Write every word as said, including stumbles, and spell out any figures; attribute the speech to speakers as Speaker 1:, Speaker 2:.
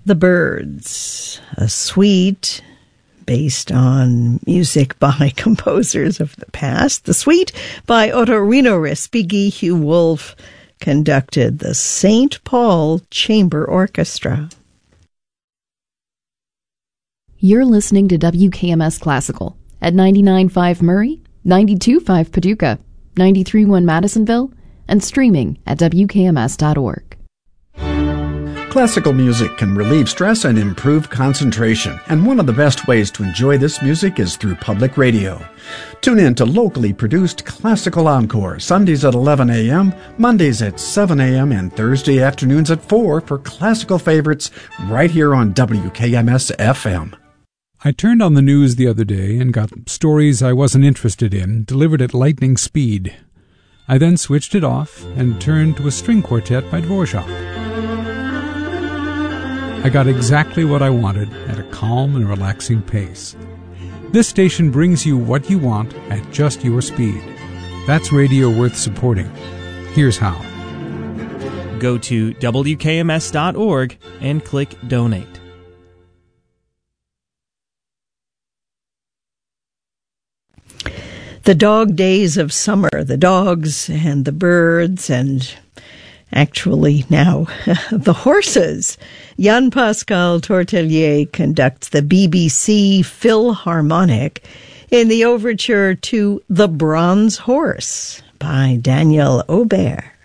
Speaker 1: The Byrds, a suite based on music by composers of the past. The suite by Otorino Respighi. Hugh Wolf conducted the Saint Paul Chamber Orchestra.
Speaker 2: You're listening to W K M S Classical at ninety-nine point five Murray, ninety-two point five Paducah, ninety-three point one Madisonville, and streaming at W K M S dot org.
Speaker 3: Classical music can relieve stress and improve concentration, and one of the best ways to enjoy this music is through public radio. Tune in to locally produced Classical Encore, Sundays at eleven a.m., Mondays at seven a.m., and Thursday afternoons at four for classical favorites right here on W K M S F M.
Speaker 4: I turned on the news the other day and got stories I wasn't interested in delivered at lightning speed. I then switched it off and turned to a string quartet by Dvorak. I got exactly what I wanted at a calm and relaxing pace. This station brings you what you want at just your speed. That's radio worth supporting. Here's how.
Speaker 5: Go to W K M S dot org and click Donate.
Speaker 1: The dog days of summer, the dogs and the birds and actually now the horses. Jan-Pascal Tortelier conducts the B B C Philharmonic in the overture to The Bronze Horse by Daniel Aubert.